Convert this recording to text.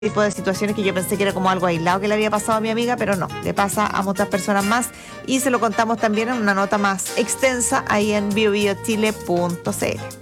tipo de situaciones que yo pensé que era como algo aislado que le había pasado a mi amiga, pero no, le pasa a muchas personas más y se lo contamos también en una nota más extensa ahí en biobiochile.cl.